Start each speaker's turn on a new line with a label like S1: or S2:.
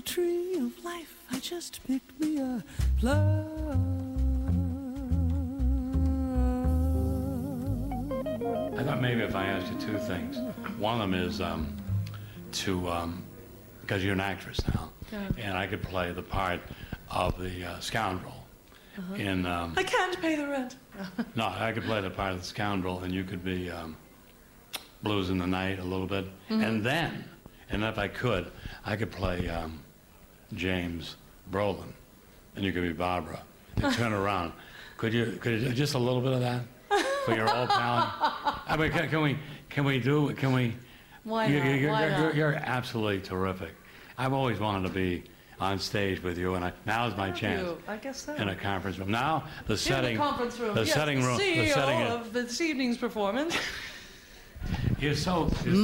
S1: the tree of life. I just picked me a plum.
S2: I thought maybe if I asked you two things. One of them is because you're an actress now, and I could play the part of the scoundrel in...
S3: I can't pay the rent.
S2: No, I could play the part of the scoundrel, and you could be Blues in the Night a little bit. And then, and if I could play James Brolin, and you could be Barbara, and turn around. Could you do just a little bit of that for your old talent? I mean, can we?
S3: Why not? Why not?
S2: You're absolutely terrific. I've always wanted to be on stage with you, and now's my chance.
S3: I guess so.
S2: In a conference room. Now the setting.
S3: In the conference room.
S2: The
S3: yes,
S2: setting room.
S3: CEO
S2: the setting
S3: of this evening's performance.
S2: You're so.